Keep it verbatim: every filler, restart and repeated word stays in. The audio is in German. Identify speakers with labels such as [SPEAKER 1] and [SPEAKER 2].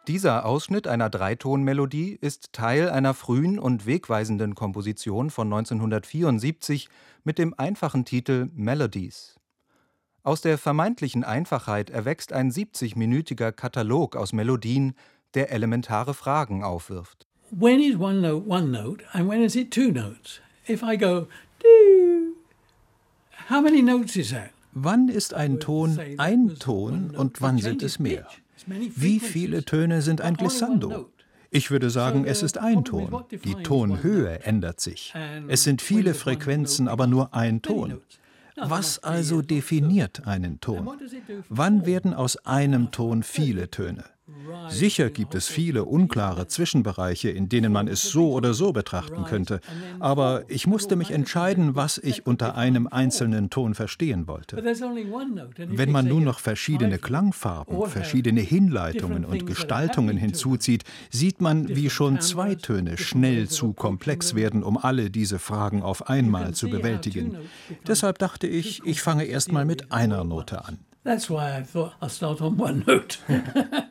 [SPEAKER 1] Dieser Ausschnitt einer Dreitonmelodie ist Teil einer frühen und wegweisenden Komposition von neunzehnhundertvierundsiebzig mit dem einfachen Titel Melodies. Aus der vermeintlichen Einfachheit erwächst ein siebzigminütiger Katalog aus Melodien, der elementare Fragen aufwirft.
[SPEAKER 2] When is one note one note and when is it two notes? If I go doo, how many notes is that?
[SPEAKER 3] Wann ist ein Ton ein Ton und wann sind es mehr? Wie viele Töne sind ein Glissando? Ich würde sagen, es ist ein Ton. Die Tonhöhe ändert sich. Es sind viele Frequenzen, aber nur ein Ton. Was also definiert einen Ton? Wann werden aus einem Ton viele Töne? Sicher gibt es viele unklare Zwischenbereiche, in denen man es so oder so betrachten könnte, aber ich musste mich entscheiden, was ich unter einem einzelnen Ton verstehen wollte. Wenn man nun noch verschiedene Klangfarben, verschiedene Hinleitungen und Gestaltungen hinzuzieht, sieht man, wie schon zwei Töne schnell zu komplex werden, um alle diese Fragen auf einmal zu bewältigen. Deshalb dachte ich, ich fange erst mal mit einer Note an.
[SPEAKER 2] That's why I thought I'll start on one note.